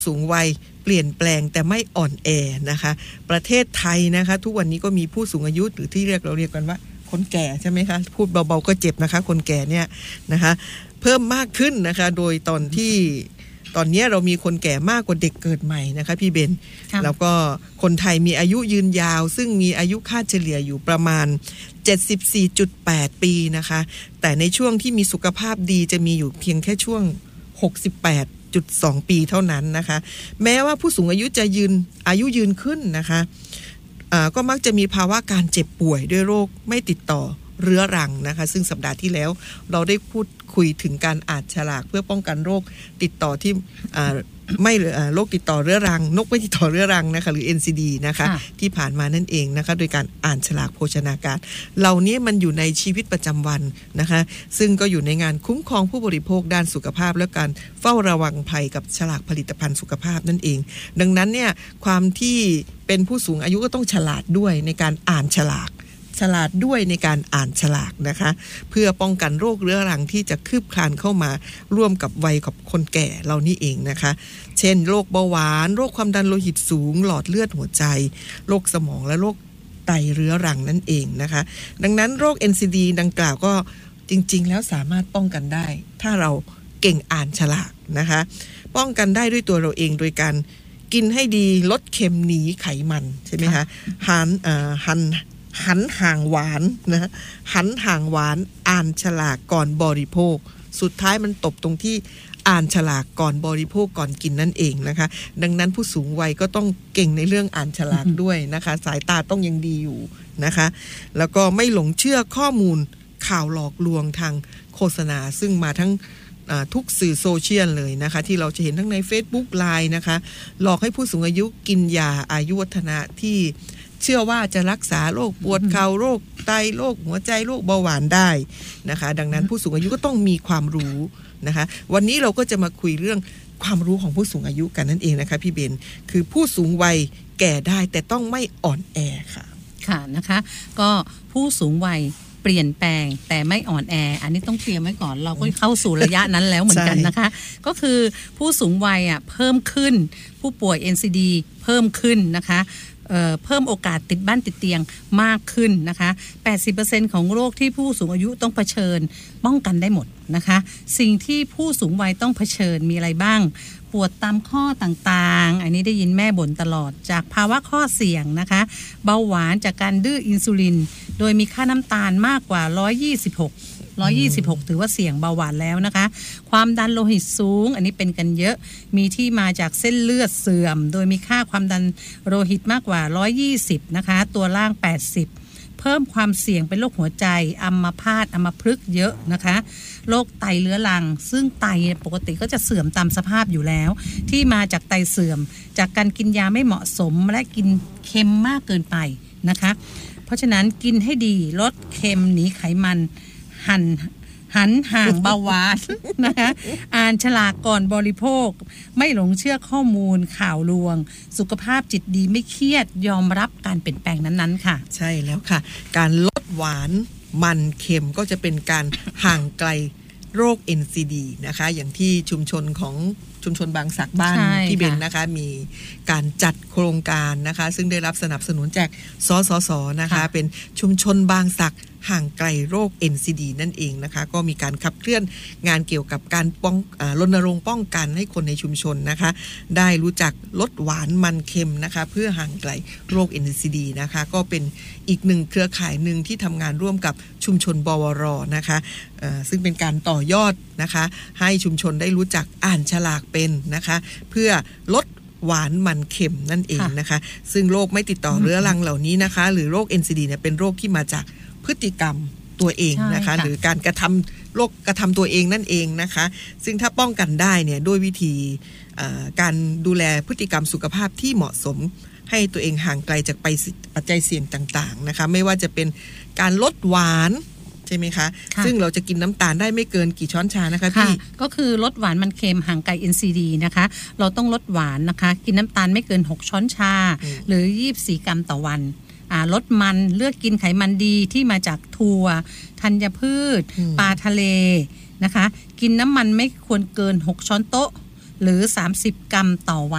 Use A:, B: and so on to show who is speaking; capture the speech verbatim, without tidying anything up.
A: สูงวัยเปลี่ยนแปลงแต่ไม่อ่อนแอนะคะประเทศไทยนะคะทุกวันนี้ก็มีผู้สูงอายุหรือที่เรียกเราเรียกกันว่าคนแก่ใช่ไหมคะพูดเบาๆก็เจ็บนะคะคนแก่เนี่ยนะคะเพิ่มมากขึ้นนะคะโดยตอนที่ตอนนี้เรามีคนแก่มากกว่าเด็กเกิดใหม่นะคะพี่เบนแล้วก็คนไทยมีอายุยืนยาวซึ่งมีอายุคาดเฉลี่ยอยู่ประมาณ เจ็ดสิบสี่จุดแปด ปีนะคะแต่ในช่วงที่มีสุขภาพดีจะมีอยู่เพียงแค่ช่วงหกสิบแปดจุดสอง ปีเท่านั้นนะคะแม้ว่าผู้สูงอายุจะยืนอายุยืนขึ้นนะคะก็มักจะมีภาวะการเจ็บป่วยด้วยโรคไม่ติดต่อเรื้อรังนะคะซึ่งสัปดาห์ที่แล้วเราได้พูดคุยถึงการอ่านฉลากเพื่อป้องกันโรคติดต่อที่ไม่โรคติดต่อเรื้อรังนกไม่ติดต่อเรื้อรังนะคะหรือ เอ็น ซี ดี นะคะที่ผ่านมานั่นเองนะคะโดยการอ่านฉลากโภชนาการเหล่านี้มันอยู่ในชีวิตประจำวันนะคะซึ่งก็อยู่ในงานคุ้มครองผู้บริโภคด้านสุขภาพและการเฝ้าระวังภัยกับฉลากผลิตภัณฑ์สุขภาพนั่นเองดังนั้นเนี่ยความที่เป็นผู้สูงอายุก็ต้องฉลาดด้วยในการอ่านฉลากฉลาดด้วยในการอ่านฉลากนะคะเพื่อป้องกันโรคเรื้อรังที่จะคืบคลานเข้ามาร่วมกับวัยกับคนแก่เรานี่เองนะคะเช่นโรคเบาหวานโรคความดันโลหิตสูงหลอดเลือดหัวใจโรคสมองและโรคไตเรื้อรังนั่นเองนะคะดังนั้นโรค เอ็น ซี ดี ดังกล่าวก็จริงๆแล้วสามารถป้องกันได้ถ้าเราเก่งอ่านฉลากนะคะป้องกันได้ด้วยตัวเราเองโดยการกินให้ดีลดเค็มหนีไขมันใช่ไหมคะหันเอ่อหันหันห่างหวานนะหันห่างหวานอ่านฉลากก่อนบริโภคสุดท้ายมันตบตรงที่อ่านฉลากก่อนบริโภคก่อนกินนั่นเองนะคะดังนั้นผู้สูงวัยก็ต้องเก่งในเรื่องอ่านฉลากด้วยนะคะสายตาต้องยังดีอยู่นะคะแล้วก็ไม่หลงเชื่อข้อมูลข่าวหลอกลวงทางโฆษณาซึ่งมาทั้งทุกสื่อโซเชียลเลยนะคะที่เราจะเห็นทั้งใน Facebook ไลน์ นะคะหลอกให้ผู้สูงอายุกินยาอายุวัฒนะที่เชื่อว่าจะรักษาโรคปวดเข่าโรคไตโรคหัวใจโรคเบาหวานได้นะคะดังนั้นผู้สูงอายุก็ต้องมีความรู้นะคะวันนี้เราก็จะมาคุยเรื่องความรู้ของผู้สูงอายุกันนั่นเองนะคะพี่เบนคือผู้สูงวัยแก่ได้แต่ต้องไม่อ่อนแอค่ะ
B: ค่ะนะคะก็ผู้สูงวัยเปลี่ยนแปลงแต่ไม่อ่อนแออันนี้ต้องเตรียมไว้ก่อนเราก็เข้าสู่ระยะนั้นแล้วเหมือนกันนะคะก็คือผู้สูงวัยอ่ะเพิ่มขึ้นผู้ป่วย เอ็น ซี ดี เพิ่มขึ้นนะคะเอ่อเพิ่มโอกาสติดบ้านติดเตียงมากขึ้นนะคะ แปดสิบเปอร์เซ็นต์ ของโรคที่ผู้สูงอายุต้องเผชิญป้องกันได้หมดนะคะสิ่งที่ผู้สูงวัยต้องเผชิญมีอะไรบ้างปวดตามข้อต่างๆอันนี้ได้ยินแม่บ่นตลอดจากภาวะข้อเสี่ยงนะคะเบาหวานจากการดื้ออินซูลินโดยมีค่าน้ำตาลมากกว่าหนึ่งร้อยยี่สิบหก หนึ่งร้อยยี่สิบหกถือว่าเสี่ยงเบาหวานแล้วนะคะความดันโลหิตสูงอันนี้เป็นกันเยอะมีที่มาจากเส้นเลือดเสื่อมโดยมีค่าความดันโลหิตมากกว่าหนึ่งร้อยยี่สิบนะคะตัวล่างแปดสิบเพิ่มความเสี่ยงเป็นโรคหัวใจอัมพาตอัมพฤกษ์เยอะนะคะโรคไตเรื้อรังซึ่งไตปกติก็จะเสื่อมตามสภาพอยู่แล้วที่มาจากไตเสื่อมจากการกินยาไม่เหมาะสมและกินเค็มมากเกินไปนะคะเพราะฉะนั้นกินให้ดีลดเค็มหนีไขมันหันหันห่างเบาหวานนะคะอ่านฉลากก่อนบริโภคไม่หลงเชื่อข้อมูลข่าวลวงสุขภาพจิตดีไม่เครียดยอมรับการเปลี่ยนแปลงนั้นๆค่ะ
A: ใช่แล้วค่ะการลดหวานมันเค็มก็จะเป็นการห่างไกลโรค เอ็น ซี ดี นะคะอย่างที่ชุมชนของชุมชนบางสักบ้านพี่เบนนะคะมีการจัดโครงการนะคะซึ่งได้รับสนับสนุนจากสสสนะคะเป็นชุมชนบางสักห่างไกลโรค เอ็น ซี ดี นั่นเองนะคะก็มีการขับเคลื่อนงานเกี่ยวกับการป้องรณรงค์ป้องกันให้คนในชุมชนนะคะได้รู้จักลดหวานมันเค็มนะคะเพื่อห่างไกลโรค เอ็น ซี ดี นะคะก็เป็นอีกหนึ่งเครือข่ายหนึ่งที่ทำงานร่วมกับชุมชนบวรนะคะซึ่งเป็นการต่อยอดนะคะให้ชุมชนได้รู้จักอ่านฉลากเป็นนะคะเพื่อลดหวานมันเค็มนั่นเองนะคะซึ่งโรคไม่ติดต่อเรื้อรังเหล่านี้นะคะหรือโรค เอ็น ซี ดี เนี่ยเป็นโรคที่มาจากพฤติกรรมตัวเองนะคะหรือการกระทำโรคกระทำตัวเองนั่นเองนะคะซึ่งถ้าป้องกันได้เนี่ยด้วยวิธีการดูแลพฤติกรรมสุขภาพที่เหมาะสมให้ตัวเองห่างไกลจากปัจจัยเสี่ยงต่างๆนะคะไม่ว่าจะเป็นการลดหวานใช่ไหมคะซึ่งเราจะกินน้ำตาลได้ไม่เกินกี่ช้อนชานะคะพี่
B: ก็คือลดหวานมันเค็มห่างไกล เอ็น ซี ดี นะคะเราต้องลดหวานนะคะกินน้ำตาลไม่เกินหกช้อนชาหรือยี่สิบสี่กรัมต่อวันลดมันเลือกกินไขมันดีที่มาจากถั่วธัญพืชปลาทะเลนะคะกินน้ำมันไม่ควรเกินหกช้อนโต๊ะหรือสามสิบกรัมต่อวัน